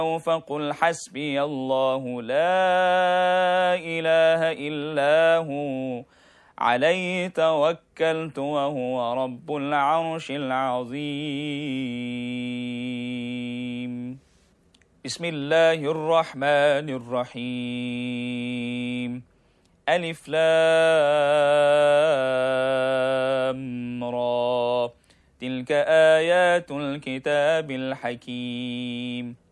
فقل حسبي الله لا إله إلا هو عليه توكلت وهو رب العرش العظيم. بسم الله الرحمن الرحيم. ألف لام را تلك آيات الكتاب الحكيم.